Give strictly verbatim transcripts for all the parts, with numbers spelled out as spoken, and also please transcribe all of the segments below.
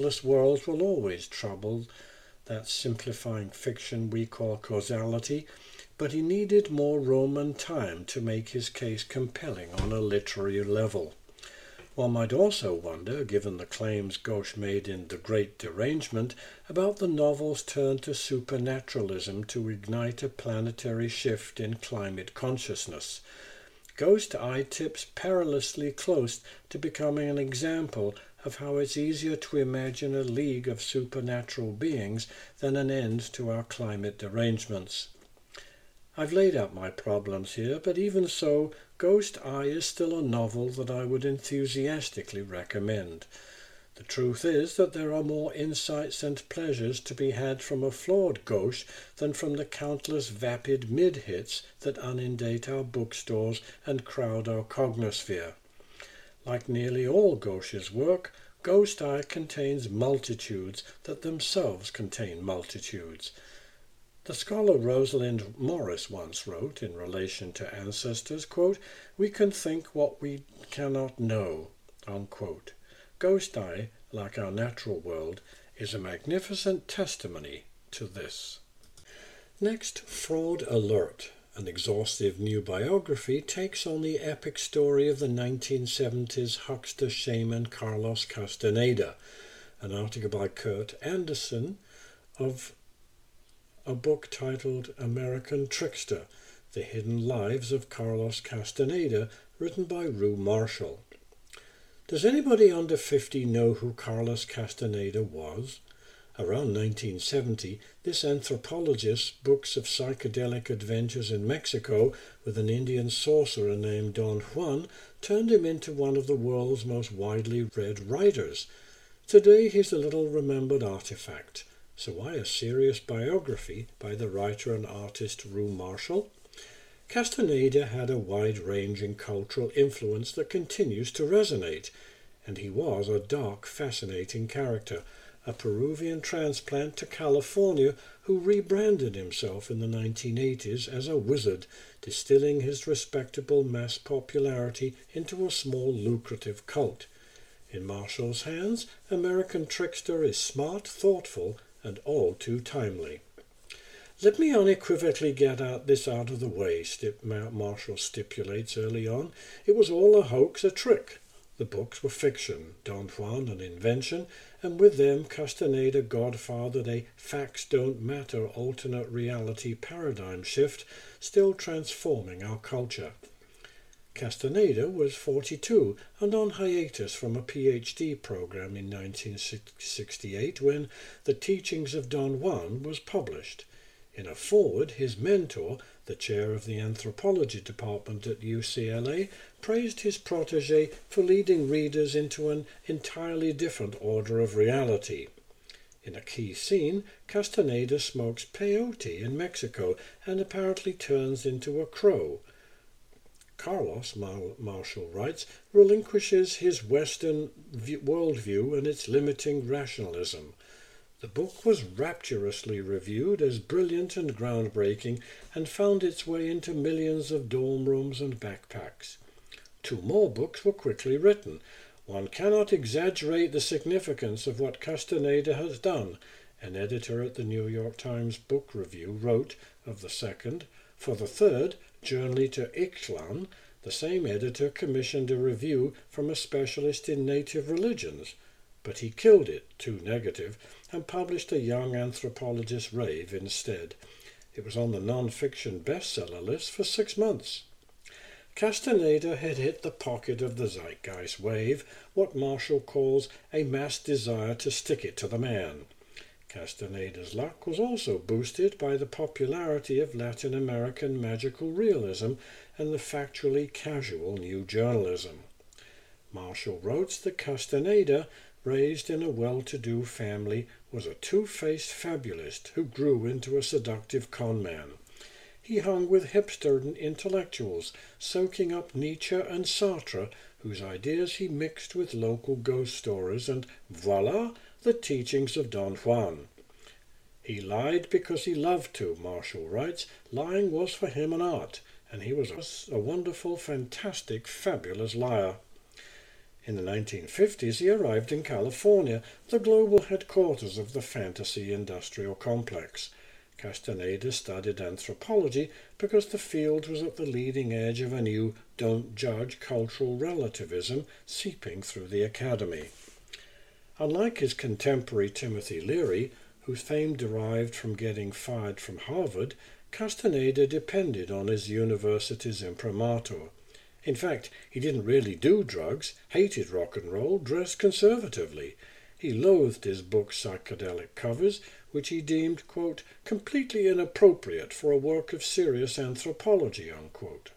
This world will always trouble that simplifying fiction we call causality, but he needed more room and time to make his case compelling on a literary level. One might also wonder, given the claims Ghosh made in The Great Derangement, about the novel's turn to supernaturalism to ignite a planetary shift in climate consciousness. Ghost Eye tips perilously close to becoming an example of how it's easier to imagine a league of supernatural beings than an end to our climate derangements. I've laid out my problems here, but even so, Ghost Eye is still a novel that I would enthusiastically recommend. The truth is that there are more insights and pleasures to be had from a flawed Ghosh than from the countless vapid mid-hits that inundate our bookstores and crowd our cognosphere. Like nearly all Ghosh's work, Ghost Eye contains multitudes that themselves contain multitudes. The scholar Rosalind Morris once wrote in relation to ancestors, quote, "We can think what we cannot know," unquote. Ghost Eye, like our natural world, is a magnificent testimony to this. Next, Fraud Alert, an exhaustive new biography, takes on the epic story of the nineteen seventies huckster shaman Carlos Castaneda, an article by Kurt Anderson of a book titled American Trickster, The Hidden Lives of Carlos Castaneda, written by Rue Marshall. Does anybody under fifty know who Carlos Castaneda was? Around nineteen seventy, this anthropologist's books of psychedelic adventures in Mexico with an Indian sorcerer named Don Juan turned him into one of the world's most widely read writers. Today he's a little remembered artifact. So why a serious biography by the writer and artist Rue Marshall? Castaneda had a wide-ranging cultural influence that continues to resonate, and he was a dark, fascinating character, a Peruvian transplant to California who rebranded himself in the nineteen eighties as a wizard, distilling his respectable mass popularity into a small, lucrative cult. In Marshall's hands, American Trickster is smart, thoughtful, and all too timely. Let me unequivocally get out this out of the way, Stip Marshall stipulates early on. It was all a hoax, a trick. The books were fiction, Don Juan an invention, and with them Castaneda godfathered a facts don't matter alternate reality paradigm shift, still transforming our culture. Castaneda was forty-two and on hiatus from a P H D program in nineteen sixty-eight when The Teachings of Don Juan was published. In a foreword, his mentor, the chair of the anthropology department at U C L A, praised his protege for leading readers into an entirely different order of reality. In a key scene, Castaneda smokes peyote in Mexico and apparently turns into a crow. Carlos, Marshall writes, relinquishes his Western worldview and its limiting rationalism. The book was rapturously reviewed as brilliant and groundbreaking and found its way into millions of dorm rooms and backpacks. Two more books were quickly written. One cannot exaggerate the significance of what Castaneda has done, an editor at the New York Times Book Review wrote of the second. For the third, Journey to Ixtlan, the same editor commissioned a review from a specialist in native religions, but he killed it, too negative, and published a young anthropologist's rave instead. It was on the non-fiction bestseller list for six months. Castaneda had hit the pocket of the zeitgeist wave, what Marshall calls a mass desire to stick it to the man. Castaneda's luck was also boosted by the popularity of Latin American magical realism and the factually casual new journalism. Marshall wrote that Castaneda, raised in a well-to-do family, was a two-faced fabulist who grew into a seductive conman. He hung with hipster intellectuals, soaking up Nietzsche and Sartre, whose ideas he mixed with local ghost stories, and voila, the teachings of Don Juan. He lied because he loved to, Marshall writes. Lying was for him an art, and he was a wonderful, fantastic, fabulous liar. In the nineteen fifties, he arrived in California, the global headquarters of the fantasy industrial complex. Castaneda studied anthropology because the field was at the leading edge of a new don't judge cultural relativism seeping through the academy. Unlike his contemporary Timothy Leary, whose fame derived from getting fired from Harvard, Castaneda depended on his university's imprimatur. In fact, he didn't really do drugs, hated rock and roll, dressed conservatively. He loathed his book's psychedelic covers, which he deemed, quote, completely inappropriate for a work of serious anthropology, unquote.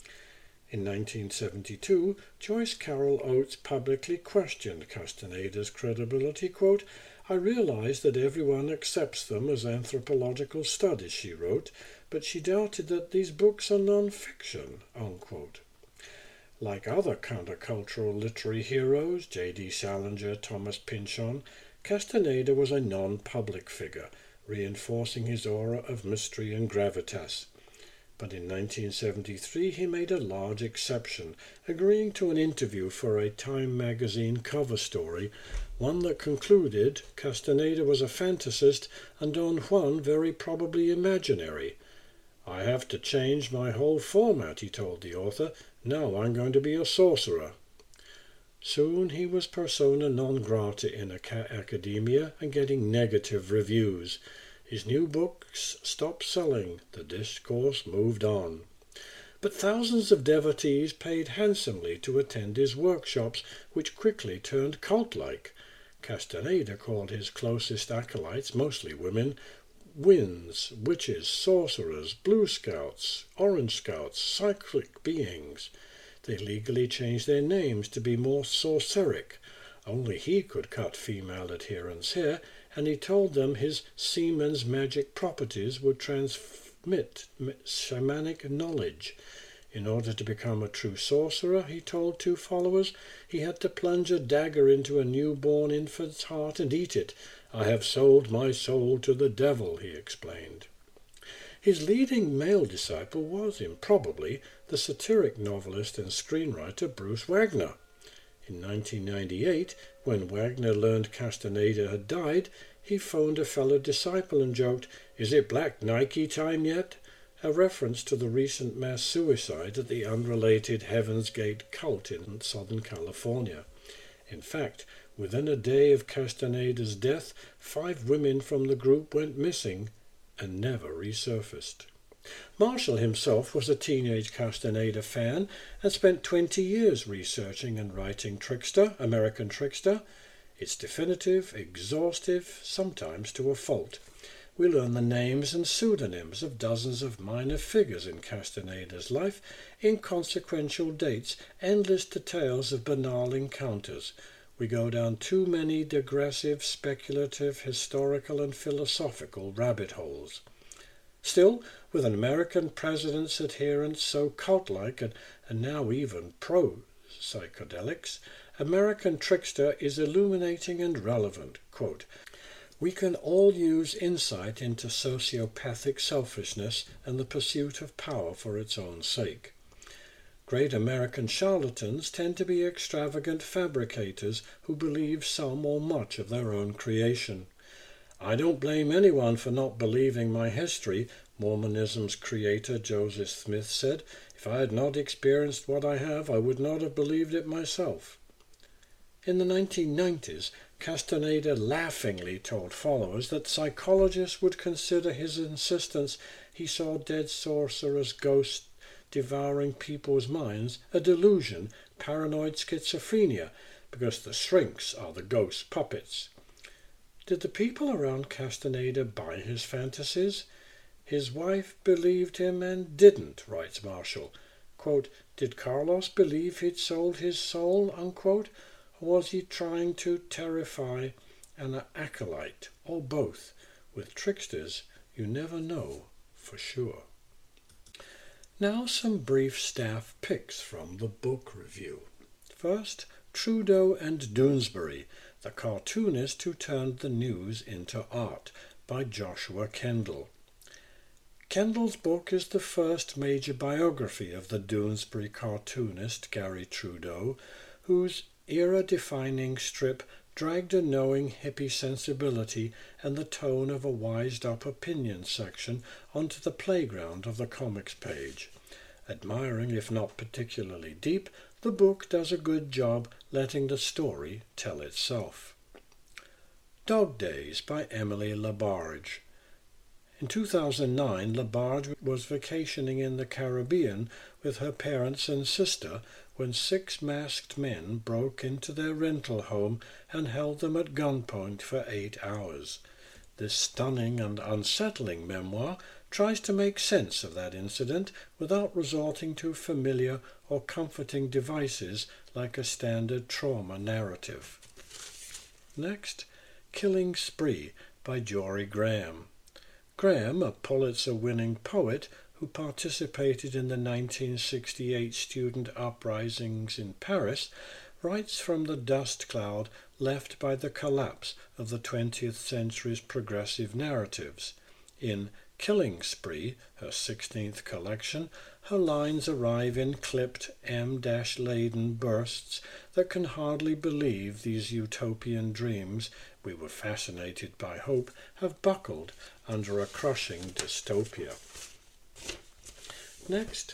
In nineteen seventy-two, Joyce Carol Oates publicly questioned Castaneda's credibility, quote, I realize that everyone accepts them as anthropological studies, she wrote, but she doubted that these books are non-fiction, unquote. Like other countercultural literary heroes, J D Salinger, Thomas Pynchon, Castaneda was a non-public figure, reinforcing his aura of mystery and gravitas. But in nineteen seventy-three he made a large exception, agreeing to an interview for a Time magazine cover story, one that concluded Castaneda was a fantasist and Don Juan very probably imaginary. I have to change my whole format, he told the author. Now I'm going to be a sorcerer. Soon he was persona non grata in academia and getting negative reviews. His new books stopped selling. The discourse moved on. But thousands of devotees paid handsomely to attend his workshops, which quickly turned cult-like. Castaneda called his closest acolytes, mostly women, winds, witches, sorcerers, blue scouts, orange scouts, cyclic beings. They legally changed their names to be more sorceric. Only he could cut female adherents' hair, and he told them his semen's magic properties would transmit shamanic knowledge. In order to become a true sorcerer, he told two followers, he had to plunge a dagger into a newborn infant's heart and eat it. I have sold my soul to the devil, he explained. His leading male disciple was, improbably, the satiric novelist and screenwriter Bruce Wagner. In nineteen ninety-eight, when Wagner learned Castaneda had died, he phoned a fellow disciple and joked, "Is it Black Nike time yet?" a reference to the recent mass suicide at the unrelated Heaven's Gate cult in Southern California. In fact, within a day of Castaneda's death, five women from the group went missing and never resurfaced. Marshall himself was a teenage Castaneda fan and spent twenty years researching and writing Trickster, American Trickster. It's definitive, exhaustive, sometimes to a fault. We learn the names and pseudonyms of dozens of minor figures in Castaneda's life, inconsequential dates, endless details of banal encounters. We go down too many digressive, speculative, historical and philosophical rabbit holes. Still, with an American president's adherents so cult-like and, and now even pro-psychedelics, American Trickster is illuminating and relevant. Quote, we can all use insight into sociopathic selfishness and the pursuit of power for its own sake. Great American charlatans tend to be extravagant fabricators who believe some or much of their own creation. I don't blame anyone for not believing my history, Mormonism's creator Joseph Smith said. If I had not experienced what I have, I would not have believed it myself. In the nineteen nineties, Castaneda laughingly told followers that psychologists would consider his insistence he saw dead sorcerers' ghosts devouring people's minds a delusion, paranoid schizophrenia, because the shrinks are the ghost puppets. Did the people around Castaneda buy his fantasies? His wife believed him and didn't, writes Marshall. Quote, did Carlos believe he'd sold his soul, unquote, or was he trying to terrify an acolyte, or both? With tricksters, you never know for sure. Now some brief staff picks from the book review. First, Trudeau and Doonesbury, the cartoonist who turned the news into art, by Joshua Kendall. Kendall's book is the first major biography of the Doonesbury cartoonist Gary Trudeau, whose era-defining strip dragged a knowing hippie sensibility and the tone of a wised-up opinion section onto the playground of the comics page. Admiring, if not particularly deep, the book does a good job letting the story tell itself. Dog Days by Emily Labarge. In two thousand nine, Labarge was vacationing in the Caribbean with her parents and sister when six masked men broke into their rental home and held them at gunpoint for eight hours. This stunning and unsettling memoir tries to make sense of that incident without resorting to familiar or comforting devices like a standard trauma narrative. Next, Killing Spree by Jory Graham. Graham, a Pulitzer-winning poet who participated in the nineteen sixty-eight student uprisings in Paris, writes from the dust cloud left by the collapse of the twentieth century's progressive narratives. In Killing Spree, her sixteenth collection, her lines arrive in clipped, M-laden bursts that can hardly believe these utopian dreams, we were fascinated by hope, have buckled under a crushing dystopia. Next,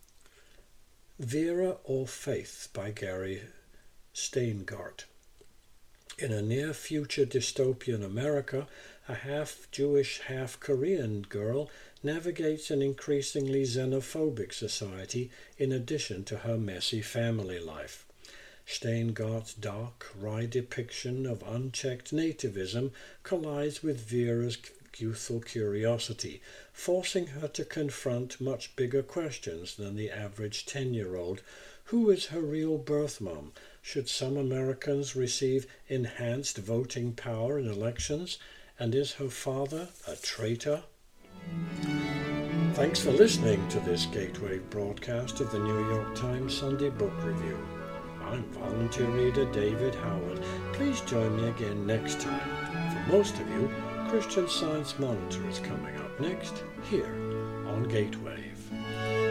Vera or Faith by Gary Steingart. In a near-future dystopian America, a half-Jewish, half-Korean girl navigates an increasingly xenophobic society in addition to her messy family life. Steingart's dark, wry depiction of unchecked nativism collides with Vera's youthful curiosity, forcing her to confront much bigger questions than the average ten-year-old. Who is her real birth mom? Should some Americans receive enhanced voting power in elections? And is her father a traitor? Thanks for listening to this Gateway broadcast of the New York Times Sunday Book Review. I'm volunteer reader David Howard. Please join me again next time. For most of you, Christian Science Monitor is coming up next, here on Gateway.